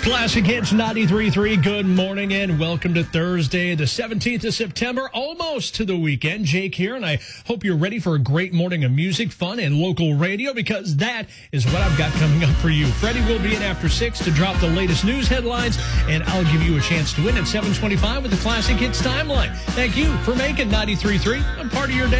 Classic Hits 93.3. Good morning and welcome to Thursday, the 17th of September, almost to the weekend. Jake here, and I hope you're ready for a great morning of music, fun, and local radio, because that is what I've got coming up for you. Freddie will be in after 6 to drop the latest news headlines, and I'll give you a chance to win at 7:25 with the Classic Hits Timeline. Thank you for making 93.3 a part of your day.